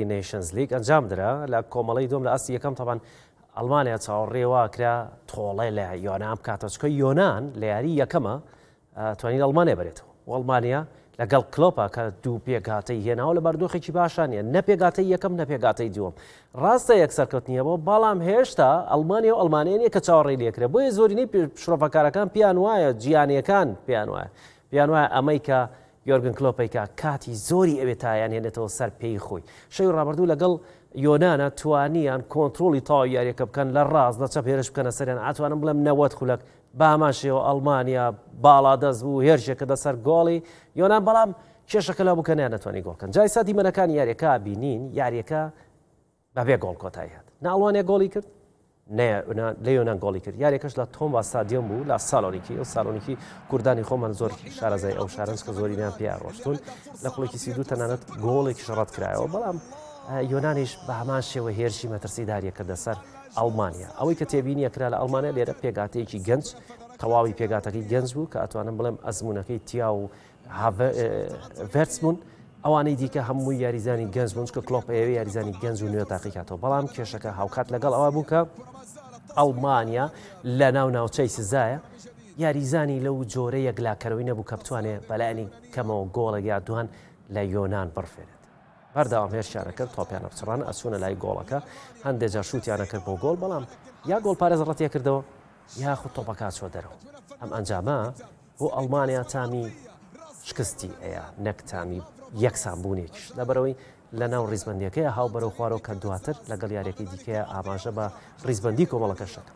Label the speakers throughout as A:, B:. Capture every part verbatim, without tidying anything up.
A: نیشنز لیگ ئەنجام درا لە کۆمەڵی دوم لە ئەستی یەکەم تەبان ئەڵمانیا چاوەڕێوا کرا تۆڵێ لە یۆنان بکاتە چکە یۆنان لە یاری یەکەمە توانین ئەڵمانیا بێتەوە ئەڵمانیا لەگەڵ کلۆپە کە دوو پێگاتەی هێناوە لە بەردۆخێکی باشانە نە پێگاتەی یەکەم نە پێگاتەی دووەم ڕاستە یەکسەرکەوتنیەوە بەڵام هێشتا ئەڵمانیا و ئەڵمانیە کە چاوەڕێی لێکرێ بۆیە زۆرینەی شرۆڤەکارەکان پیان وایە جیهانیەکان پیان وایە پیان وایە ئەمەی کە یۆرگن کلۆپێکا کاتی زۆری ئەوێ تایان هێنێتەوە سەر پێی خۆی شەوی ڕابردوو لەگەڵ یۆنانە توانیان کۆنتترۆلی تاوی یاریەکە بکەن لە ڕاست لە چەپ هێرش بکەنە سەریان ئاتوانم بڵێم نەوەت خولەک باهاماشەوە ئەڵمانیا باڵا دەست بوو هێرشێکە دەسەر گۆڵی یۆنان بەڵام کێشەکە لە بکەنیان نەتوانانی گۆڵکەن جای سا دیمەنەکان یاریەکە بینین یاریەکە بەبێ گۆڵ کۆتایی هات ناڵوانیا گۆڵی کرد لە یۆنان گۆڵی کرد یاریەکەش لە تۆمبا ستادیۆم بوو لە ساڵۆنیکی ئەو ساڵۆنیکی کوردانی خۆمان زۆر شارەزای ئەو شارنج کە زۆریان پێ ڕۆشتون لە قوڵێکی سی دوو تەنانەت گۆڵێکی شەڕەت کرایەوە بەڵام یۆنانیش بە هەمان شێوە هێرشی مەترسیداریە کە دەسەر ئەڵمانیا ئەوەی کە تێبینیە کرا لە ئەڵمانیا لێرە پێگاتەیەکی گەنج تەواوی پێگاتەکەی گەنج بوو کە ئەتوانم بڵێم ئەزمونونەکەی تیا و ڤێرس بوون ئەوانەی دیکە هەمووی یاریزانی گەنج بوون کە کلۆپ ئێوە یاریزانی گەنج و نوێ تاقیکاتەوە بەڵام کێشەکە هاوکات لەگەڵ ئەوە بوو کە ئەڵمانیا لە ناو ناوچەی سزایە یاریزانی لەو جۆرە یەکلاکەرەوەی نەبوو کە بتوانێت بەلایانی کەمەوە گۆڵەگە دوان لە یۆنان بڕفێنێت بەردەوام هێرشیانە کرد تۆپیانە بچڕان ئەچوونە لای گۆڵەکە هەندێک جار شووتیانە کرد بۆ گۆڵ بەڵام یا گۆڵ پارێز ڕەتیە کردەوە یاخود تۆپەکە چۆ دەرەوە ئەم ئەنجامە بۆ ئەڵمانیا تامی شکستی ئەیە نەک تامی یەکسانبوونێکیش لەبەرەوەی لە ناو ڕیزبندیەکەی هاو بەرەو خوارەوە کە دواتر لەگەڵ یاریەکەی دیکەیە ئاماژە بە ڕیزبندی کۆمەڵەکەشەکە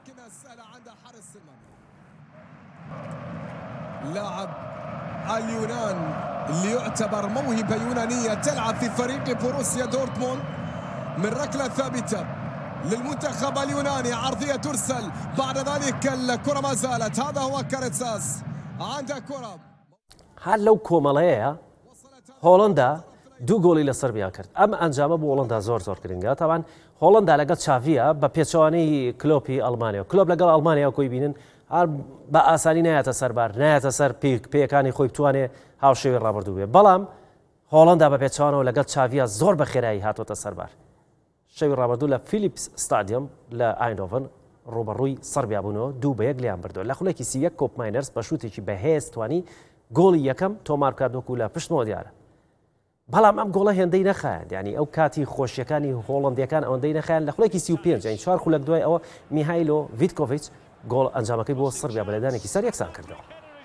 B: لاعب اليونان اللي يعتبر موهبة يونانية تلعب في فريق بوروسيا دورتموند من ركلة ثابتة للمنتخب اليوناني عرضية ترسل بعد ذلك الكرة ما زالت هذا هو كارتساس عنده كرة
A: هل لو كوماليا هولندا دوو گۆڵی لە سەربیا کرد ئەم ئەنجامە بۆ هۆڵندا زۆر زۆر گرنگە تاوان هۆڵندا لەگەڵ چاڤە بە پێچوانەی کلۆپی ئەڵمانیا کلۆپ لەگەڵ ئەڵمانیا کۆی بینن هەر بە ئاسانی نایەتە سەربار نایەتە سەر پێیەکانی خۆی بتوانێ هاوشێوی ڕابردوو بێ بەڵام هۆڵندا بە پێچوانەوە لەگەڵ چاڤە زۆر بە خێرایی هاتوۆتە سەربار شەوی ڕابردوو لە فیلیپس ستادیۆم لە ئاینۆڤن ڕوبەڕووی سەربیا بوونەوە دوو بە یەک لیان بردووە لە خولێکی سیویەک کۆپ ماینەرس بە شوتێکی بەهێز توانی گۆڵی یەکەم تۆمار بکاتوەکو لە پشتمەوە دیارە بەڵام ئەم گۆڵە هێندەی نەخایەن ینی ئەو کاتی خۆشیەکانی هۆڵندیەکان ئەوەندەی نەخایەن لە خولێکی سی و پێنج یانی چوار خولەک دوای ئەوە میهایلۆ ڤیتکۆڤیچ گۆڵ ئەنجامەکەی بۆ سەربیا بەلەدانێکی سەر یەکسان کردەوە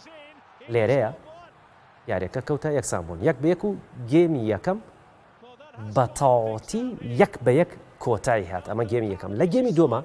A: لێرەیە یاریەکە کەوتە یەکسان بوون یەک بە یەک و گێمی یەکەم بە تەواوەتی یەک بە یەک کۆتایی هات ئەمە گێمی یەکەم لە گێمی دووەمە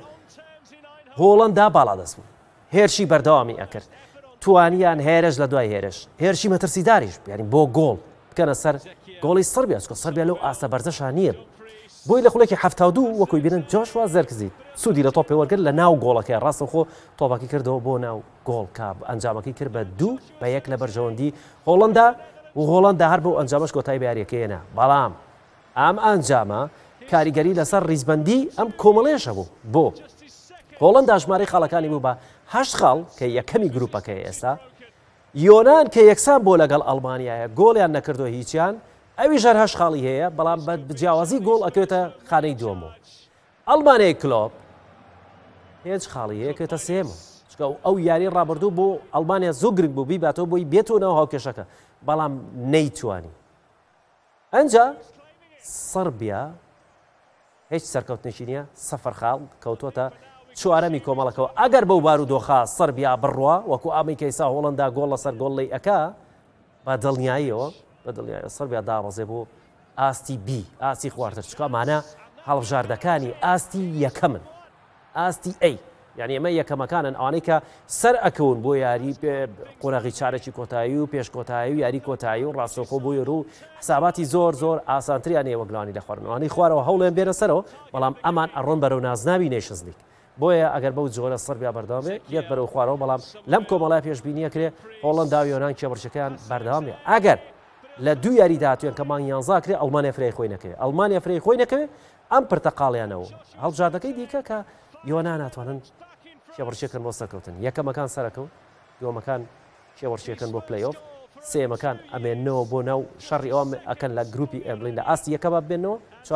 A: هۆڵندا باڵا دەست بوو هێرشی بەردەوامی ئەکرد توانیان هێرش لە دوای هێرش هێرشی مەترسیداریش ینی بۆ گۆڵ بکەنە سەر گۆڵی سەربیا چکە سەربیا لەو ئاسە بەرزەشان نییە بۆی لە خولێکی هەفتاد و دوو وەکوی بینن جۆشوا زەرکزی سوودی لە تۆپێ وەرگرت لە ناو گۆڵەکەی ڕاستەخۆ تۆپەکەی کردەوە بۆ ناو گۆڵ کاب ئەنجامەکەی کرد بە دوو بە یەک لە بەرژەوەندی هۆڵندا و هۆڵندا هەر بۆ ئەنجامەش کۆتایی بە یاریەکەیەنە بەڵام ئەم ئەنجامە کاریگەری لەسەر ڕیزبەندی ئەم کۆمەڵێشە بوو بۆ هۆڵندا ژمارەی خاڵەکانی بوو بە هەشت خاڵ کە یەکەمی گروپەکەی ئێستا یۆنان کە یەکسان بۆ لەگەڵ ئەڵمانیایە گۆڵیان نەکردو هیچیان ئەوی ژەر هەش خاڵی هەیە بەڵام بە جیاوازی گۆڵ ئەکەوێتە خانەی دووەمەوە ئەڵمانیای کلۆپ هێچ خاڵی هەیەکێتە سێمە چکە ئەو یاری ڕابردوو بۆ ئەڵمانیا زۆر گرنگ بوو بیباتەوە بۆی بێتەوە هاوکێشەکە بەڵام نەیتوانی ئەنجا سەربیا هیچ سەرکەوتنێکی نییە سەفەر خاڵ کەوتۆتە چوارەمی کۆمەڵەکەەوە ئەگەر بەو بارودۆخا سەربیا بڕوە وەکو ئامی کەیسا هۆڵندا گۆڵ لەسەر گۆڵی ئەکا بە دڵنیاییەوە بە دڵنیایە سەربیا داڕۆزێ بۆ ئاستی بی ئاستی خواردتر چکەمانە هەڵبژاردەکانی ئاستی یەکەمن ئاستی ئەی یعنی ئەمە یەکەمەکانن ئەوانەی کە سەر ئەکەون بۆ یاری قۆناغی چارەکی کۆتایی و پێش کۆتایی و یاری کۆتایی و ڕاستەوخۆ بۆی ڕوو حساباتی زۆر زۆر ئاسانتریان ێ وەگڵانی لە خوارنەوەی خوارەوە هەوڵێن بێنە سەرەوە بەڵام ئەمان ئەڕۆن بەرەو نازناوی نێشنز لیگ بۆیە ئەگەر بەو جۆرە سەربیا بەردەوامێ بێت بەرەو خوارەوە بەڵام لەم کۆمەڵای پێشبینیە کرێ هۆڵندا و یۆنان کێبڕچەکەیان بەردەوامێ ئەگەر لە دوو یاری داهاتوێن کە مانگ یانزە کرێ ئەڵمانیا فرەی خۆی نەکەوێت ئەڵمانیا فرەی خۆی نەکەوێت ئەم پرتەقاڵیانەوە هەڵبژاردەکەی دیکە کە یۆنان ناتوانن کێبڕچێکن بۆ سەرکەوتن یەکەمەکان سەرەکەوت دووەمەکان کێبڕچێکن بۆ پلەیۆف سێمەکان ئەمێنەوە بۆ ناو شەڕی ئەوە ئەکەن لە گروپی ئەبلین لە ئاستی یەکەمە بێنەوە